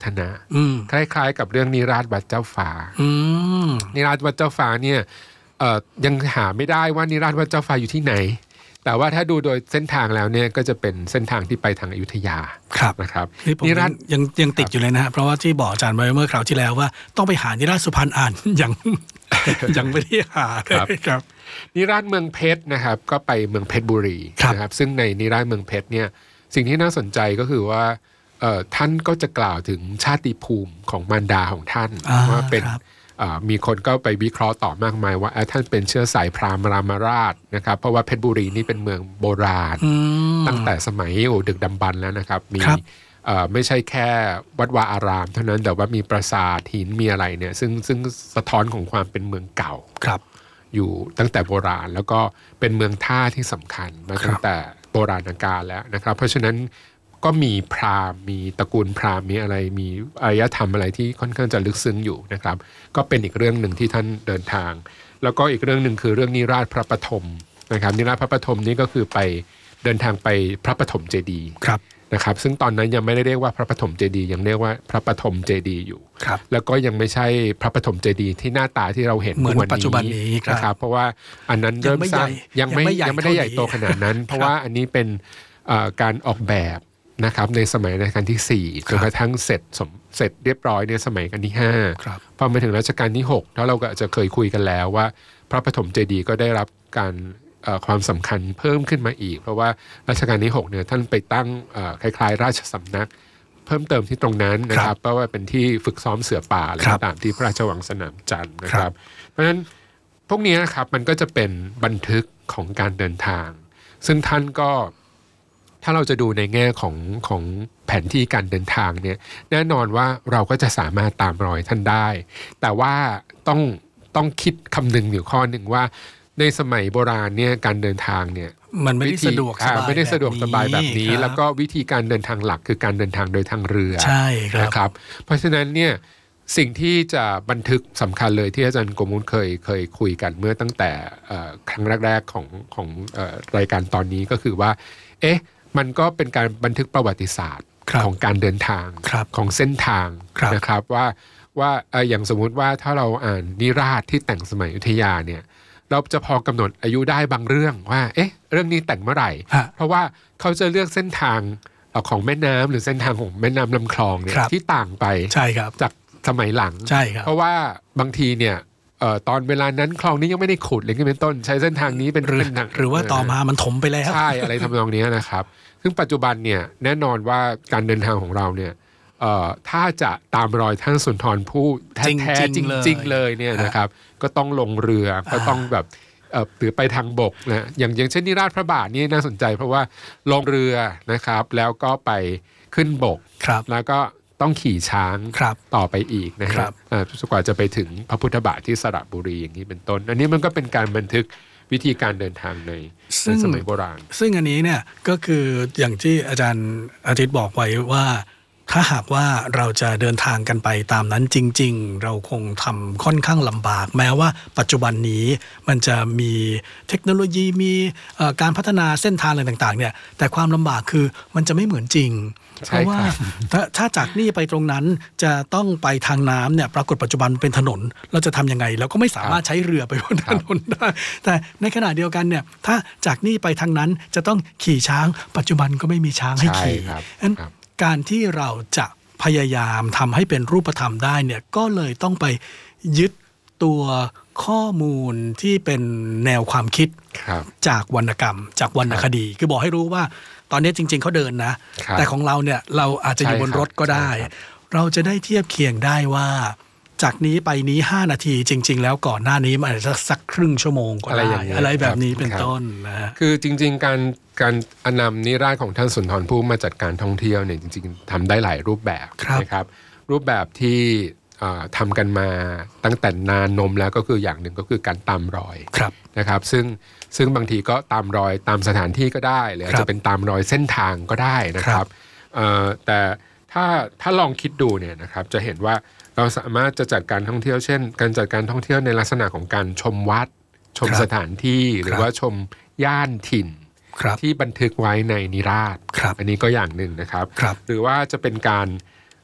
ธนะคล้ายๆกับเรื่องนิราศวัดเจ้าฟ้านิราศวัดเจ้าฟ้าเนี่ยยังหาไม่ได้ว่านิราศวัดเจ้าฟ้าอยู่ที่ไหนแต่ว่าถ้าดูโดยเส้นทางแล้วเนี่ยก็จะเป็นเส้นทางที่ไปทางอยุธยานะครับนิราศยังติดอยู่เลยนะฮะเพราะว่าที่บอกอาจารย์ไว้เมื่อคราวที่แล้วว่าต้องไปหานิราศสุพรรณอ่านยังไม่ได้หาครับนิราศเมืองเพชรนะครับก็ไปเมืองเพชรบุรีนะครับซึ่งในนิราศเมืองเพชรเนี่ยสิ่งที่น่าสนใจก็คือว่าท่านก็จะกล่าวถึงชาติภูมิของมารดาของท่านว่าเป็นมีคนก็ไปวิเคราะห์ต่อมากมายว่าท่านเป็นเชื้อสายพราหมณ์รามราชนะครับเพราะว่าเพชรบุรีนี่เป็นเมืองโบราณตั้งแต่สมัยดึกดำบรรพ์แล้วนะครับมีไม่ใช่แค่วัดวาอารามเท่านั้นแต่ว่ามีปราสาทหินมีอะไรเนี่ยซึ่งสะท้อนของความเป็นเมืองเก่าอยู่ตั้งแต่โบราณแล้วก็เป็นเมืองท่าที่สำคัญมาตั้งแต่โบราณกาลแล้วนะครับเพราะฉะนั้นก็มีพราหมณ์มีตระกูลพราหมณ์มีอะไรมีอารยธรรมอะไรที่ค่อนข้างจะลึกซึ้งอยู่นะครับก็เป็นอีกเรื่องหนึ่งที่ท่านเดินทางแล้วก็อีกเรื่องหนึ่งคือเรื่องนิราศพระปฐมนะครับนิราศพระปฐมนี่ก็คือไปเดินทางไปพระปฐมเจดีย์นะครับซึ่งตอนนั้นยังไม่ได้เรียกว่าพระปฐมเจดีย์ยังเรียกว่าพระปฐมเจดีย์อยู่แล้วก็ยังไม่ใช่พระปฐมเจดีย์ที่หน้าตาที่เราเห็นเหมือนปัจจุบันนี้นะครับเพราะว่าอันนั้นเริ่มสร้างยังไม่ได้ใหญ่โตขนาดนั้นเพราะว่าอันนี้เป็นการออกแบบนะครับในสมัยรัชกาลที่4จนกระทั่งเสร็จเรียบร้อยในสมัยรัชกาลที่5พอมาถึงรัชกาลที่6แล้วเราก็จะเคยคุยกันแล้วว่าพระปฐมเจดีย์ก็ได้รับการความสำคัญเพิ่มขึ้นมาอีกเพราะว่ารัชกาลที่6เนี่ยท่านไปตั้งคล้ายๆราชสำนักเพิ่มเติมที่ตรงนั้นนะครับเพราะว่าเป็นที่ฝึกซ้อมเสือป่าอะไรตามที่พระราชวังสนามจันทร์นะครับเพราะฉะนั้นพวกนี้นะครับมันก็จะเป็นบันทึกของการเดินทางซึ่งท่านก็ถ้าเราจะดูในแง่ของแผนที่การเดินทางเนี่ยแน่นอนว่าเราก็จะสามารถตามรอยท่านได้แต่ว่าต้องคิดคำนึงอยู่ข้อหนึ่งว่าในสมัยโบราณเนี่ยการเดินทางเนี่ยมันไม่ได้สะดวกสบายไม่ได้สะดวกสบายแบบนี้แล้วก็วิธีการเดินทางหลักคือการเดินทางโดยทางเรือใช่นะครับเพราะฉะนั้นเนี่ยสิ่งที่จะบันทึกสำคัญเลยที่อาจารย์โกมุลเคยคุยกันเมื่อตั้งแต่ครั้งแรกๆของรายการตอนนี้ก็คือว่ามันก็เป็นการบันทึกประวัติศาสตร์ของการเดินทางของเส้นทางนะครับว่าอย่างสมมุติว่าถ้าเราอ่านนิราศที่แต่งสมัยอยุธยาเนี่ยเราจะพอกำหนดอายุได้บางเรื่องว่าเรื่องนี้แต่งเมื่อไหร่เพราะว่าเขาจะเลือกเส้นทางของแม่น้ำหรือเส้นทางของแม่น้ำลำคลองเนี่ยที่ต่างไปจากสมัยหลังเพราะว่าบางทีเนี่ยตอนเวลานั้นคลองนี้ยังไม่ได้ขุดเลยก็เป็นต้นใช้เส้นทางนี้เป็นเส้นทางหรือว่าต่อมามันถมไปแล้วใช่อะไรทำนองนี้นะครับซึ่งปัจจุบันเนี่ยแน่นอนว่าการเดินทางของเราเนี่ยถ้าจะตามรอยท่านสุนทรภู่แท้จริงเลยเนี่ยนะครับก็ต้องลงเรือก็ต้องแบบหรือไปทางบกนะอย่างเช่นนิราศพระบาทนี่น่าสนใจเพราะว่าลงเรือนะครับแล้วก็ไปขึ้นบกแล้วก็ต้องขี่ช้างต่อไปอีกนะครับกว่าจะไปถึงพระพุทธบาทที่สระบุรีอย่างนี้เป็นต้นอันนี้มันก็เป็นการบันทึกวิธีการเดินทางในสมัยโบราณซึ่งอันนี้เนี่ยก็คืออย่างที่อาจารย์อาทิตย์บอกไว้ว่าถ้าหากว่าเราจะเดินทางกันไปตามนั้นจริงๆเราคงทำค่อนข้างลำบากแม้ว่าปัจจุบันนี้มันจะมีเทคโนโลยีมีการพัฒนาเส้นทางอะไรต่างๆเนี่ยแต่ความลำบากคือมันจะไม่เหมือนจริงเพราะว่าถ้าจากนี่ไปตรงนั้นจะต้องไปทางน้ำเนี่ยปรากฏปัจจุบันเป็นถนนเราจะทำยังไงเราก็ไม่สามารถใช้เรือไปบนถนนได้แต่ในขณะเดียวกันเนี่ยถ้าจากนี่ไปทางนั้นจะต้องขี่ช้างปัจจุบันก็ไม่มีช้างให้ขี่งั้นการที่เราจะพยายามทำให้เป็นรูปธรรมได้เนี่ยก็เลยต้องไปยึดตัวข้อมูลที่เป็นแนวความคิดจากวรรณกรรมจากวรรณคดีคือบอกให้รู้ว่าตอนนี้จริงๆเขาเดินนะแต่ของเราเนี่ยเราอาจจะอยู่บนรถก็ได้เราจะได้เทียบเคียงได้ว่าจากนี้ไปนี้5นาทีจริงๆแล้วก่อนหน้านี้มันอาจจะสักครึ่งชั่วโมงก็ได้อะไรแบบนี้เป็นต้นนะคือจริงๆการนำนิราศของท่านสุนทรภู่มาจัดการท่องเที่ยวเนี่ยจริงๆทำได้หลายรูปแบบนะครับรูปแบบที่ทำกันมาตั้งแต่นานนมแล้วก็คืออย่างหนึ่งก็คือการตามรอยนะครับซึ่งบางทีก็ตามรอยตามสถานที่ก็ได้หรืออาจจะเป็นตามรอยเส้นทางก็ได้นะครับแต่ถ้าลองคิดดูเนี่ยนะครับจะเห็นว่าเราสามารถจะจัดการท่องเที่ยวเช่นการจัดการท่องเที่ยวในลักษณะของการชมวัดชมสถานที่หรือว่าชมย่านถิ่นที่บันทึกไว้ในนิราศอันนี้ก็อย่างหนึ่งนะครับหรือว่าจะเป็นการ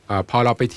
พอเราไป